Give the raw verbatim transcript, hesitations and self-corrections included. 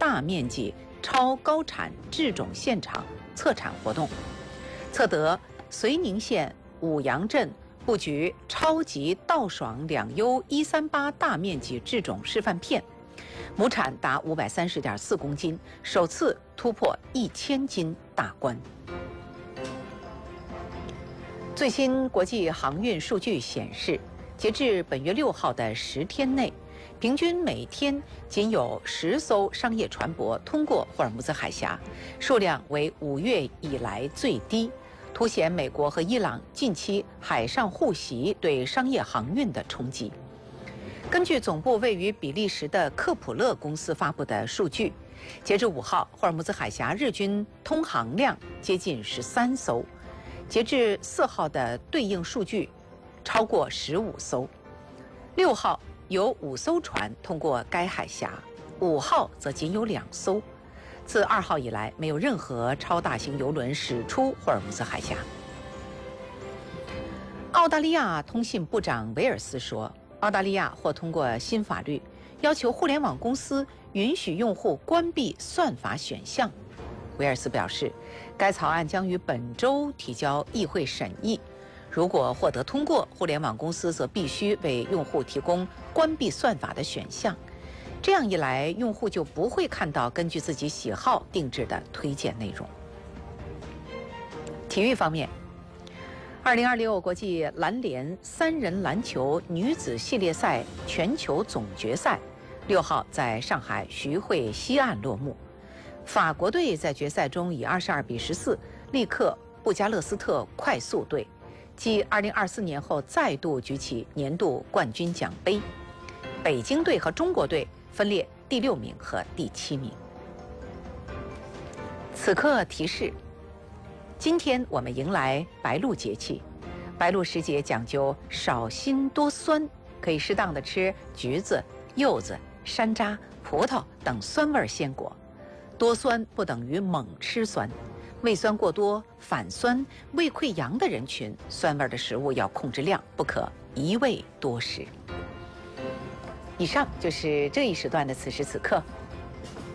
大面积超高产制种现场测产活动，测得绥宁县五阳镇布局超级道爽两优一三八大面积制种示范片，亩产达五百三十点四公斤，首次突破一千斤大关。最新国际航运数据显示，截至本月六号的十天内，平均每天仅有十艘商业船舶通过霍尔木兹海峡，数量为五月以来最低，凸显美国和伊朗近期海上互袭对商业航运的冲击。根据总部位于比利时的克普勒公司发布的数据，截至五号，霍尔木兹海峡日均通航量接近十三艘。截至四号的对应数据超过十五艘，六号有五艘船通过该海峡，五号则仅有两艘。自二号以来，没有任何超大型邮轮驶出霍尔木兹海峡。澳大利亚通信部长维尔斯说，澳大利亚或通过新法律要求互联网公司允许用户关闭算法选项。维尔斯表示，该草案将于本周提交议会审议。如果获得通过，互联网公司则必须为用户提供关闭算法的选项。这样一来，用户就不会看到根据自己喜好定制的推荐内容。体育方面，二零二六国际篮联三人篮球女子系列赛全球总决赛六号在上海徐汇西岸落幕。法国队在决赛中以二十二比十四力克布加勒斯特快速队，继二零二四年后再度举起年度冠军奖杯。北京队和中国队分列第六名和第七名。此刻提示：今天我们迎来白露节气，白露时节讲究少辛多酸，可以适当的吃橘子、柚子、山楂、葡萄等酸味鲜果。多酸不等于猛吃酸，胃酸过多、反酸、胃溃疡的人群，酸味的食物要控制量，不可一味多食。以上就是这一时段的此时此刻，